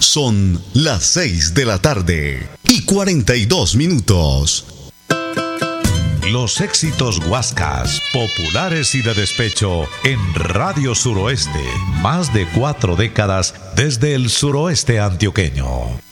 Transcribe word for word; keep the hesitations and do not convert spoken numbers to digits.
Son las seis de la tarde y cuarenta y dos minutos. Los éxitos Huascas, populares y de despecho en Radio Suroeste. Más de cuatro décadas desde el suroeste antioqueño.